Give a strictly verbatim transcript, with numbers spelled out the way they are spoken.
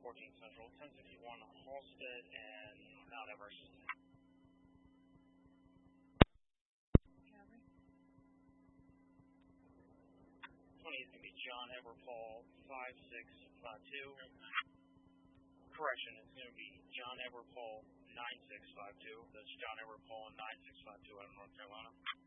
fourteen Central, ten sixty-one Halstead, and Mount Everest. twenty is going to be John Edward Paul five six five two. Correction, it's going to be John Edward Paul nine six five two. That's John Edward Paul nine six five two out of North Carolina.